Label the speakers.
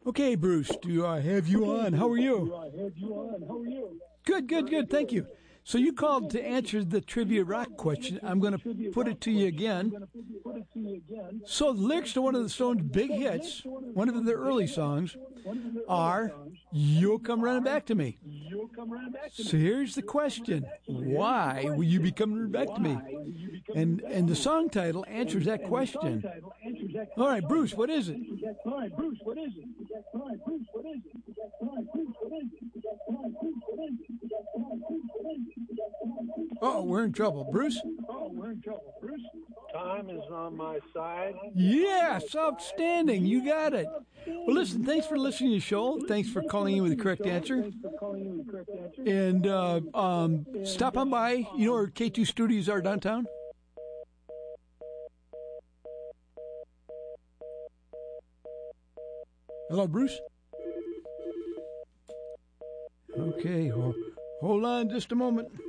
Speaker 1: Okay, Bruce, do I have you on? How are you? Good. Thank you. So you called to answer the trivia rock question. I'm going to put it to you again. So the lyrics to one of the Stones' big hits, one of their early songs, are "You'll Come Running Back to Me." So here's the question: why will you be coming back to me? And the song title answers that question. All right, Bruce, what is it? Oh, we're in trouble. Bruce?
Speaker 2: Time is on my side.
Speaker 1: Yes, outstanding. You got it. Well, listen, thanks for listening to the show. Thanks for calling in with the correct answer. And stop on by. You know where K2 Studios are downtown? Hello, Bruce? Okay, well, hold on just a moment.